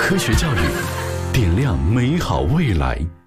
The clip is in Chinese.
科学教育，点亮美好未来。